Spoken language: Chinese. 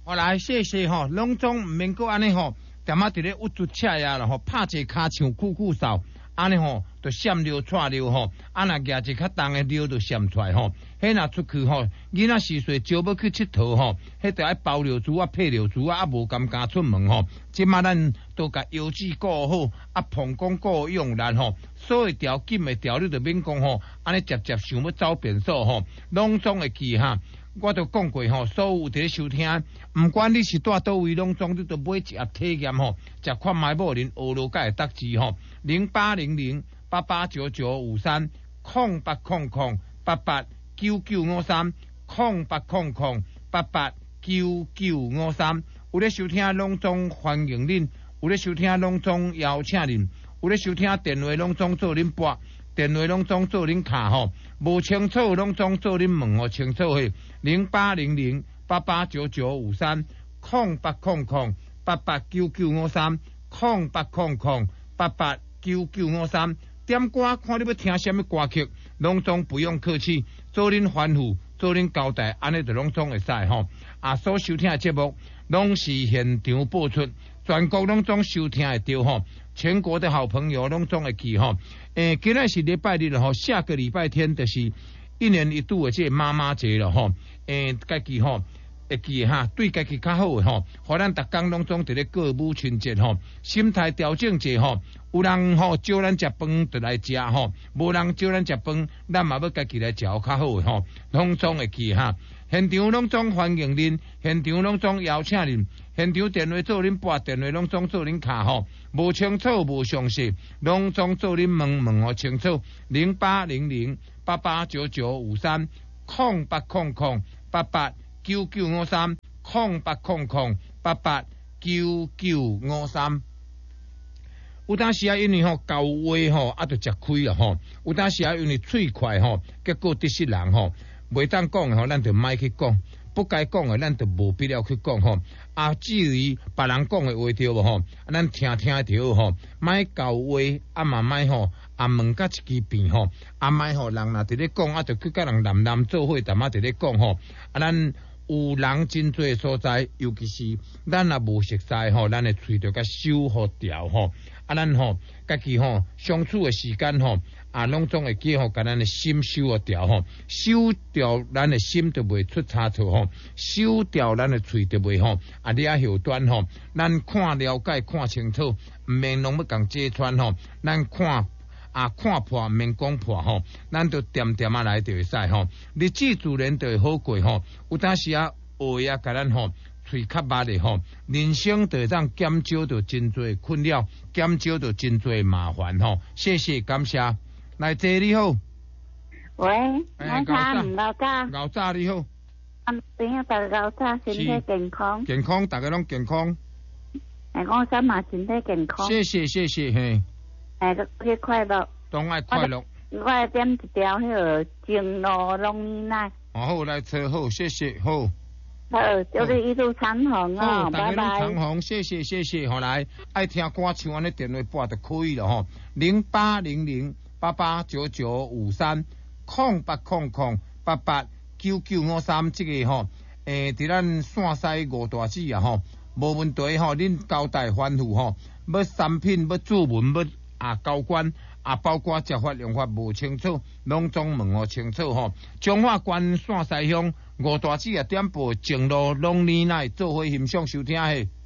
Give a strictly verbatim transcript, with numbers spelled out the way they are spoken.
好来，谢谢吼，拢总毋免搁安尼吼，踮啊伫咧捂住车呀啦吼，拍一个骹枪酷酷扫，安尼吼，就闪溜窜溜吼，啊若举一较重的溜就闪出来吼，迄若出去吼，囡仔时岁招要去佚佗吼，迄着爱包尿珠啊、配尿珠啊，啊无敢敢出门吼。即马咱都甲腰子顾好，啊膀胱顾用力吼，所以条紧的条你着免讲吼，安尼直接想要走便所吼，拢总会记哈。我都讲过吼，所有伫咧收听，毋管你是住倒位，拢总你都买一盒体验吼，食看买某人学路甲会得志吼，零八零零八八九九五三空八空空八八九九五三空八空空八八九九五三，有咧收听拢总欢迎恁，有咧收听拢总邀请恁，有咧收听电话拢总做恁拨。电话拢总做恁卡吼，无清楚拢总做恁问吼清楚嘿，零八零零八八九九五三空八空空八八九九五三空八空空八八九九五三，点歌看你要听什么歌曲，拢总不用客气，做恁吩咐，做恁交代，安尼就拢总会使吼。啊，所收听的节目拢是现场播出，全国拢总收听会到吼。全国的好朋友拢总会记吼，诶，今仔是礼拜日了吼，下个礼拜天就是一年一度的这妈妈节了吼，诶，家己吼会记哈，对家己较好的吼，互咱逐工拢总伫咧过母亲节吼，心态调整者吼，有人吼招咱食饭就来食吼，无人招咱食饭，咱嘛要家己来食较好的吼，拢总会记哈。现场拢总欢迎恁，现场拢总邀请恁，现场电话做恁拨，电话拢总做恁卡吼，无清楚无详细，拢总做恁问问哦清楚，零八零零八八九九五三空八空空八八九九五三空八空空八八九九五三。有当时啊，因为吼交话吼啊，就食亏了吼；有当时啊，因为喙快吼，结果得失人吼。袂当讲吼，咱就莫去讲；不该讲的，咱就无必要去讲吼。啊，至于别人讲的话对无吼，咱听听就好吼。莫交话，啊嘛莫吼，啊问甲一支变吼，啊莫吼人若伫咧讲，啊就去甲人南南做伙，淡仔伫咧讲吼。啊，咱有人真多所在，尤其是咱若无熟悉吼，咱的喙着甲收好调吼。啊，咱吼家己吼相处的时间吼。啊，拢总会记吼，甲咱的心收啊调吼，收掉咱的心就袂出差错吼，收掉咱的喙就袂吼，啊你啊后端吼，咱看了解看清楚，毋免拢要共揭穿吼，咱看啊看破毋免讲破吼，咱就点点啊来就会使吼，日子自然就会好过吼，有当时啊话啊甲咱吼。喙较密的吼，人生就让减少着真多困扰，减少着真多麻烦吼。谢谢感谢，来姐你好， 喂，老早唔老早， 老早你好， 啊，边啊大家老早身体健康， 健康大家拢健康， 哎，我想嘛身体健康， 谢谢谢谢嘿， 哎，个节快乐， 当爱快乐， 我爱点一条迄个情路龙奶， 好来车好，谢谢好。 好，祝你一路长虹哦，拜拜。 长虹，谢谢谢谢，好来，爱听歌唱安尼电话拨就可以了吼，零八零零八八九九五三空八空空八八九九五三，这个吼，诶，伫咱线西五大寺啊吼，无问题吼，恁交代吩咐吼，要产品要注文要啊交关。啊，包括食法用法无清楚，拢总问我清楚吼。彰化县线西乡五大寺啊，点播正路龙年内做伙欣赏收听嘿。